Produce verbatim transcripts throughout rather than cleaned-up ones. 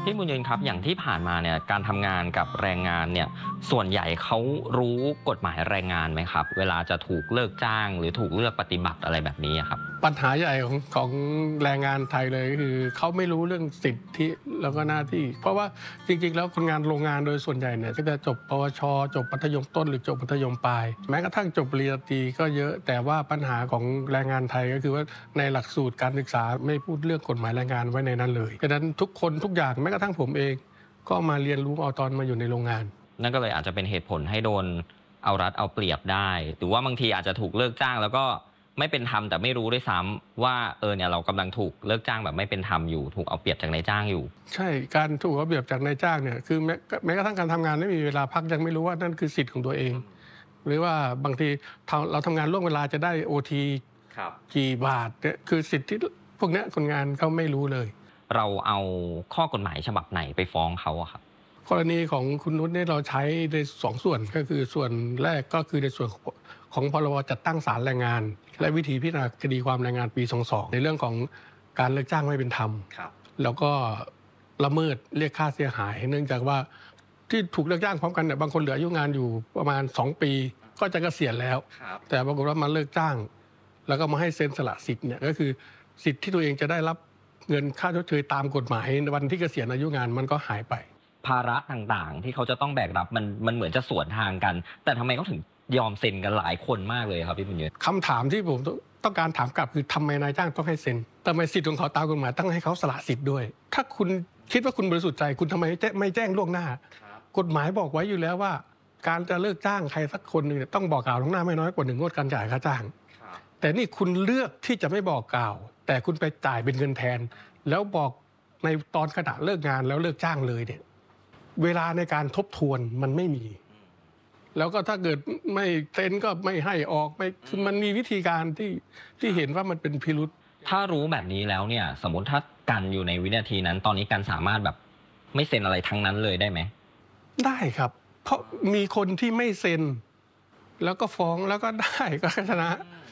พี่บุญยืนครับอย่างที่ผ่านมาเนี่ยการทำงานกับแรงงานเนี่ยส่วนใหญ่เขารู้กฎหมายแรงงานไหมครับเวลาจะถูกเลิกจ้างหรือถูกเลือกปฏิบัติอะไรแบบนี้ครับปัญหาใหญ่ของของแรงงานไทยเลยก็คือเขาไม่รู้เรื่องสิทธิแล้วก็หน้าที่เพราะว่าจริงๆแล้วคนงานโรงงานโดยส่วนใหญ่เนี่ยก็จะจบปวชจบมัธยมต้นหรือจบมัธยมปลายแม้กระทั่งจบปริญญาตรีก็เยอะแต่ว่าปัญหาของแรงงานไทยก็คือว่าในหลักสูตรการศึกษาไม่พูดเรื่องกฎหมายแรงงานไว้ในนั้นเลยฉะนั้นทุกคนทุกอย่างแม้กระทั่งผมเองก็มาเรียนรู้เอาตอนมาอยู่ในโรงงานนั่นก็เลยอาจจะเป็นเหตุผลให้โดนเอารัดเอาเปรียบได้หรือว่าบางทีอาจจะถูกเลิกจ้างแล้วก็ไม่เป็นธรรมแต่ไม่รู้ด้วยซ้ำว่าเออเนี่ยเรากำลังถูกเลิกจ้างแบบไม่เป็นธรรมอยู่ถูกเอาเปรียบจากนายจ้างอยู่ใช่การถูกเอาเปรียบจากนายจ้างเนี่ยคือแม้แม้กระทั่งการทำงานไม่มีเวลาพักยังไม่รู้ว่านั่นคือสิทธิ์ของตัวเองหรือว่าบางทีเราทำงานล่วงเวลาจะได้โอทีกี่บาทเนี่ยคือสิทธิพวกนี้คนงานเขาไม่รู้เลยเราเอาข้อกฎหมายฉบับไหนไปฟ้องเขาอะครับกรณีของคุณนุชเนี่ยเราใช้ในสองส่วนก็คือส่วนแรกก็คือในส่วนของพรบจัดตั้งศาลแรงงานและวิธีพิจารณาคดีความแรงงานปีสองพันสองในเรื่องของการเลิกจ้างไม่เป็นธรรมแล้วก็ละเมิดเรียกค่าเสียหายเนื่องจากว่าที่ถูกเลิกจ้างพร้อมกันเนี่ยบางคนเหลืออายุงานอยู่ประมาณสองปีก็จะเกษียณแล้วแต่ปรากฏว่ามาเลิกจ้างแล้วก็มาให้เซ็นสละสิทธิ์เนี่ยก็คือสิทธิ์ที่ตัวเองจะได้รับเงินค่าชดเชยตามกฎหมายวันที่เกษียณอายุงานมันก็หายไปภาระต่างๆที่เขาจะต้องแบกรับมันมันเหมือนจะสวนทางกันแต่ทำไมเขาถึงยอมเซ็นกันหลายคนมากเลยครับพี่บุญยืนคำถามที่ผมต้องการถามกลับคือทำไมนายจ้างต้องให้เซ็นทำไมสิทธิ์ของเขาตามกฎหมายต้องให้เขาสละสิทธิ์ด้วยถ้าคุณคิดว่าคุณบริสุทธิ์ใจคุณทำไมไม่แจ้งล่วงหน้ากฎหมายบอกไว้อยู่แล้วว่าการจะเลิกจ้างใครสักคนหนึ่งต้องบอกกล่าวล่วงหน้าไม่น้อยกว่าหนึ่งงวดการจ่ายค่าจ้างแต่นี่คุณเลือกที่จะไม่บอกกล่าวแต่คุณไปจ่ายเป็นเงินแทนแล้วบอกในตอนขณะเลิกงานแล้วเลิกจ้างเลยเนี่ยเวลาในการทบทวนมันไม่มีแล้วก็ถ้าเกิดไม่เซ็นก็ไม่ให้ออกไม่คือมันมีวิธีการที่ที่เห็นว่ามันเป็นพิรุษถ้ารู้แบบนี้แล้วเนี่ยสมมติถ้ากันอยู่ในวินาทีนั้นตอนนี้กันสามารถแบบไม่เซ็นอะไรทั้งนั้นเลยได้ไหมได้ครับเพราะมีคนที่ไม่เซ็นแล้วก็ฟ้องแล้วก็ได้ก็ชนะ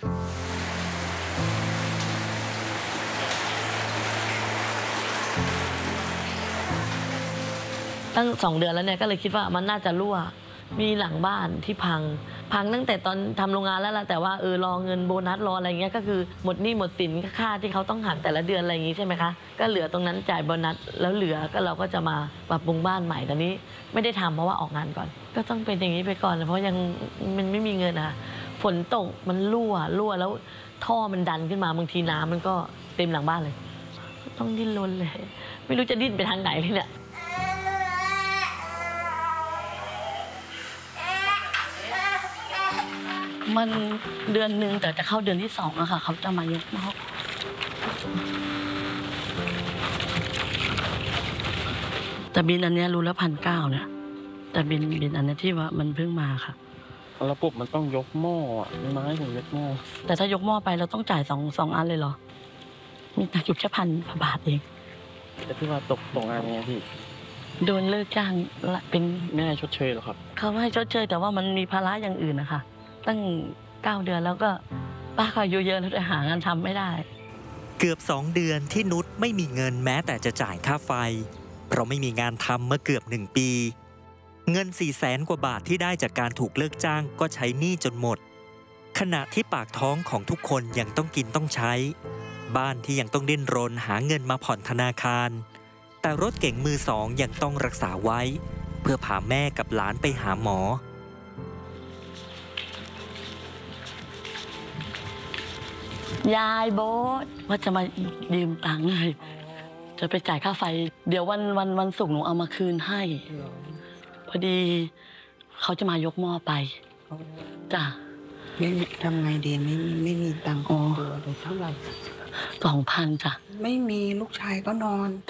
ตั้งสองเดือนแล้วเนี่ยก็เลยคิดว่ามันน่าจะรั่วมีหลังบ้านที่พังพังตั้งแต่ตอนทำโรงงานแล้วล่ะแต่ว่าเออรอเงินโบนัสรออะไรเงี้ยก็คือหมดหนี้หมดสินค่าที่เขาต้องหักแต่ละเดือนอะไรอย่างงี้ใช่ไหมคะก็เหลือตรงนั้นจ่ายโบนัสแล้วเหลือก็เราก็จะมาปรับปรุงบ้านใหม่ตอนนี้ไม่ได้ทำเพราะว่าออกงานก่อนก็ต้องเป็นอย่างนี้ไปก่อนเพราะยังมันไม่มีเงินอะฝนตกมันรั่วรั่วแล้วท่อมันดันขึ้นมาบางทีน้ำมันก็เต็มหลังบ้านเลยต้องดิ้นรนเลยไม่รู้จะดิ้นไปทางไหนเลยเนี่ยมันเดือนหนึ่งแต่จะเข้าเดือนที่สองอะค่ะเขาจะมายกมอบแต่บินอันนี้รู้แล้วพันเก้าเนี่ยแต่บินบินอันนี้ที่ว่ามันเพิ่งมาค่ะระบบมันต้องยกหม้อไม่ไม้ถึงยกหม้อแต่ถ้ายกหม้อไปเราต้องจ่ายสองสองอันเลยเหรอมีตังค์อยู่แค่พันบาทเองแต่ที่ว่าตกตกงานไงพี่โดนเลิกจ้างเป็นไม่ให้ชดเชยหรอครับเขาให้ชดเชยแต่ว่ามันมีภาระอย่างอื่นนะคะตั้งเก้าเดือนแล้วก็ป้าก็อายุเยอะแล้วหางานทำไม่ได้เกือบสองเดือนที่นุชไม่มีเงินแม้แต่จะจ่ายค่าไฟเพราะไม่มีงานทำเมื่อเกือบหนึ่งปีเงินสี่แสนกว่าบาทที่ได้จากการถูกเลิกจ้างก็ใช้หนี้จนหมดขณะที่ปากท้องของทุกคนยังต้องกินต้องใช้บ้านที่ยังต้องดิ้นรนหาเงินมาผ่อนธนาคารแต่รถเก๋งมือสองยังต้องรักษาไว้เพื่อพาแม่กับหลานไปหาหมอยายโบ๊ทว่าจะมายืมตังค์ให้จะไปจ่ายค่าไฟเดี๋ยววันวันวันศุกร์หนูเอามาคืนให้พอดีเขาจะมายกหม้อไปจ้ะไม่ทำไงดีไม่มีไม่มีตังค์ตัวเท่าไหร่สองพันจ้ะไม่มีลูกชายก็นอน